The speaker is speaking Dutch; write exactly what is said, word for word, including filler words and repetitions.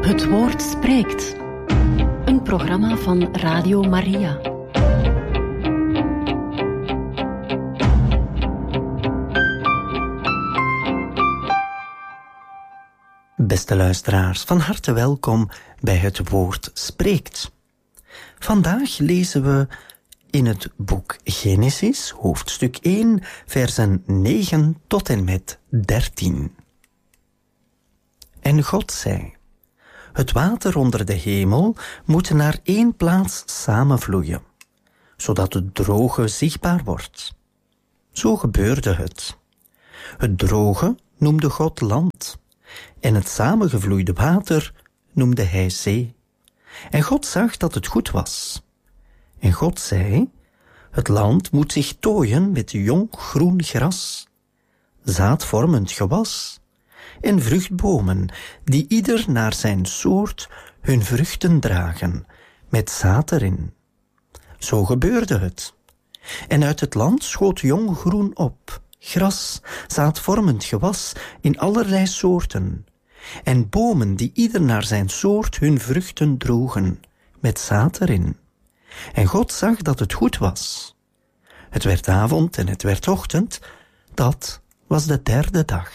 Het woord spreekt. Een programma van Radio Maria. Beste luisteraars, van harte welkom bij Het Woord Spreekt. Vandaag lezen we in het boek Genesis, hoofdstuk één, versen negen tot en met dertien. En God zei: het water onder de hemel moet naar één plaats samenvloeien, zodat het droge zichtbaar wordt. Zo gebeurde het. Het droge noemde God land, en het samengevloeide water noemde hij zee. En God zag dat het goed was. En God zei: het land moet zich tooien met jong groen gras, zaadvormend gewas en vruchtbomen, die ieder naar zijn soort hun vruchten dragen, met zaad erin. Zo gebeurde het. En uit het land schoot jong groen op, gras, zaadvormend gewas in allerlei soorten, en bomen die ieder naar zijn soort hun vruchten droegen, met zaad erin. En God zag dat het goed was. Het werd avond en het werd ochtend, dat was de derde dag.